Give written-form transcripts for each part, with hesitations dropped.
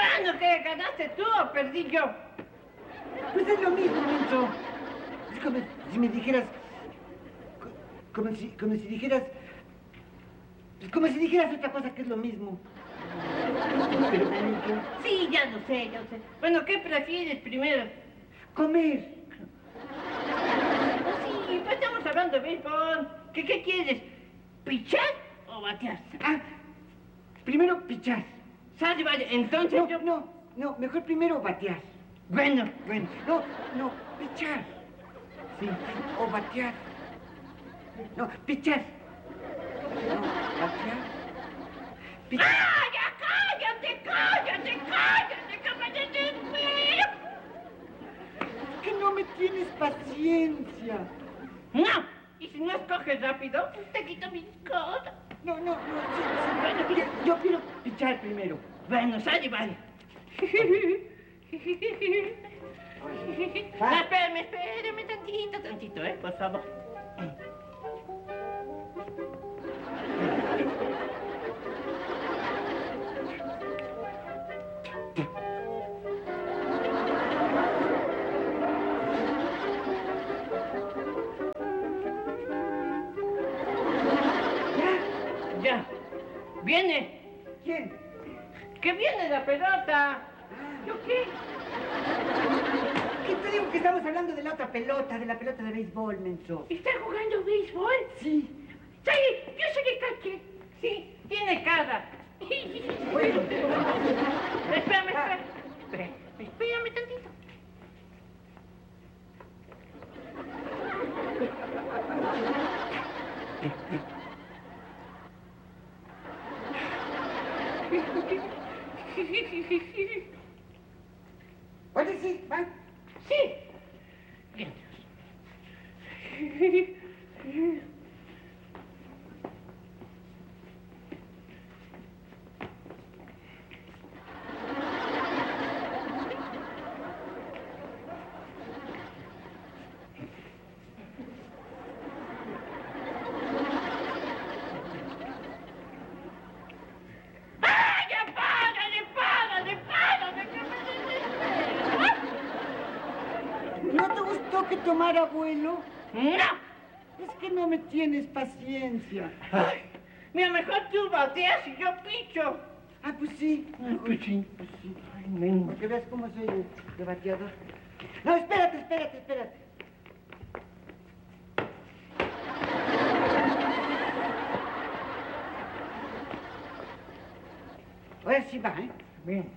Bueno, ¿qué? ¿Ganaste tú o perdí yo? Pues es lo mismo, menso. Es como si me dijeras... Como si dijeras... Es como si dijeras otra cosa que es lo mismo. Pero, sí, ya lo sé, ya lo sé. Bueno, ¿qué prefieres primero? Comer. Sí, pues estamos hablando de béisbol. ¿Qué quieres? ¿Pichar o batear? Ah, primero pichar. Sale, vale, entonces No, mejor primero batear. Bueno, no, pichar. Sí, o batear. No, pichar. No, batear. Pichar. ¡Ah, ya cállate! Es que no me tienes paciencia. ¡No! ¿Y si no escoges rápido? Te quito mis cosas. No, sí. Bueno, yo quiero pichar primero. Bueno, sale, vale. Espérame tantito, por favor. Ya. ¿Viene? ¿Quién? ¿Qué viene la pelota? ¿Yo qué? ¿Qué te digo que estamos hablando de la otra pelota, de la pelota de béisbol, menso? ¿Está jugando béisbol? Sí. Sí, yo soy de caché. Sí, tiene cara. Bueno. Espérame tantito. Oye, sí, va. Sí. Bien. ¿No te gustó que tomara vuelo? ¡No! Es que no me tienes paciencia. Ay, mira, mejor tú bateas y yo picho. Ah, pues sí. Pues sí. Ay, men, porque veas cómo soy de bateador. No, espérate. Ahora sí va, ¿eh? Bien.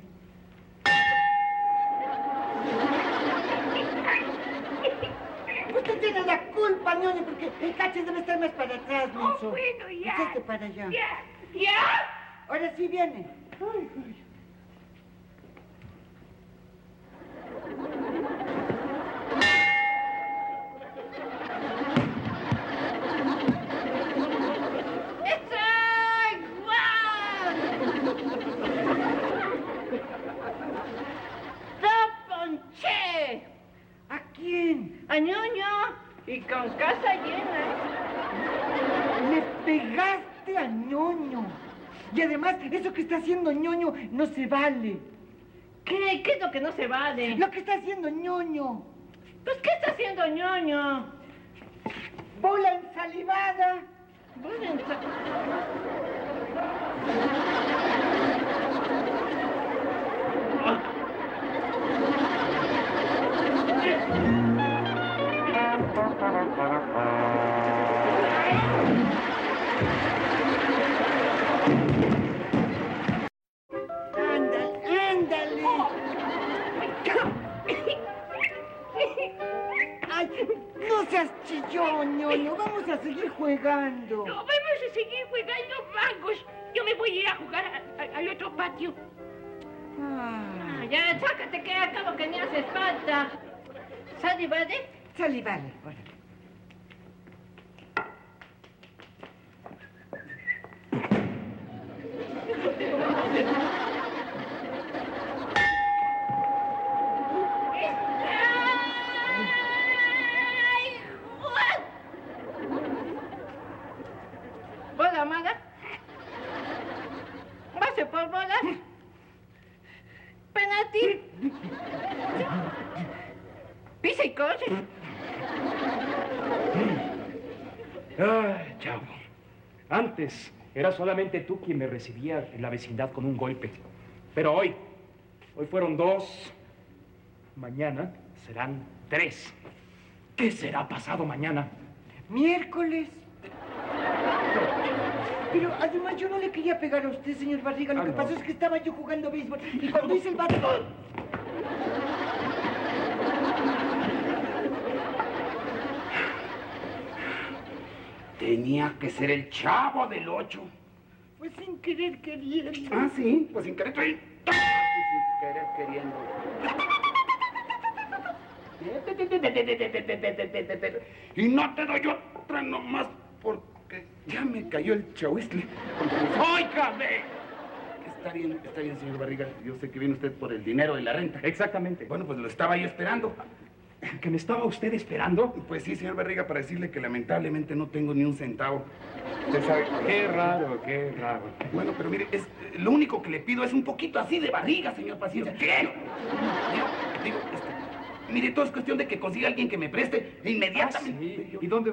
Usted tiene la culpa, ñoño, porque el cache debe estar más para atrás, menso. Bueno, ya. Usted para allá. ¿Ya? Ahora sí viene. Ay. ¿A quién? A Ñoño y con casa llena. Le pegaste a ñoño. Y además, eso que está haciendo ñoño no se vale. ¿Qué es lo que no se vale? Lo que está haciendo ñoño. Pues, ¿qué está haciendo Ñoño? Bola ensalivada. Ándale. Ay, no seas chillón, ñoño. Vamos a seguir jugando. No, vamos a seguir jugando vagos. Yo me voy a ir a jugar al otro patio. Ya, sácate que acabo que me haces falta. ¿Sale, vale? Sale, vale. Órale. ¿Bola mala? ¿Base por bolas? penalti. Pisa y cose. Ay, chavo. Antes era solamente tú quien me recibía en la vecindad con un golpe. Pero hoy fueron 2. Mañana serán 3. ¿Qué será pasado mañana? Miércoles. Pero además yo no le quería pegar a usted, señor Barriga. Lo que pasó es que estaba yo jugando béisbol y cuando hice el bate... Tenía que ser el Chavo del 8. Pues sin querer queriendo. Ah, sí, pues sin querer queriendo. Sin querer queriendo. Y no te doy otra nomás porque ya me cayó el chahuistle. ¡Óigame! Está bien, señor Barriga. Yo sé que viene usted por el dinero de la renta. Exactamente. Bueno, pues lo estaba yo esperando. ¿Que me estaba usted esperando? Pues sí, señor Barriga, para decirle que lamentablemente no tengo ni un centavo. Usted sabe... Qué raro, qué raro. Bueno, pero mire, lo único que le pido es un poquito así de barriga, señor Paciencia. ¿Qué? Digo, mire, todo es cuestión de que consiga alguien que me preste e inmediatamente. ¿Y dónde